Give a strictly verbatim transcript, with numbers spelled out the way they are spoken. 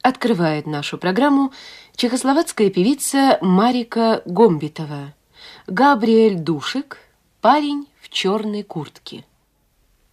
Открывает нашу программу чехословацкая певица Марика Гомбитова. Габриэль Душик, «Парень в черной куртке».